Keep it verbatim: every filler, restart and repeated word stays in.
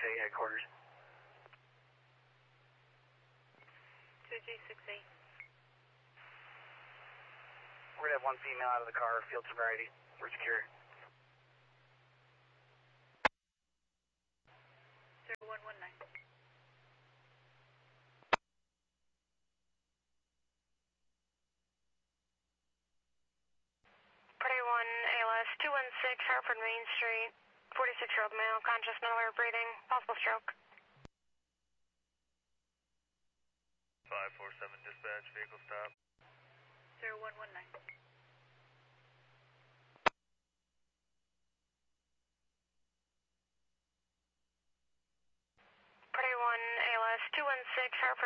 eight headquarters. two G six eight. We're going to have one female out of the car, field sobriety. We're secure. zero one one nine. Party one, A L S two one six, Hartford Main Street, forty-six-year-old male, conscious, mental air breathing, possible stroke. five four seven dispatch, vehicle stop. zero one one nine. Party one, A L S two one six, Hartford